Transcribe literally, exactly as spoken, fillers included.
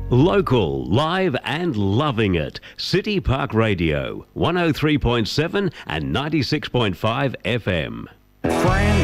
Local, live and loving it. City Park Radio, one oh three point seven and ninety-six point five F M. Friend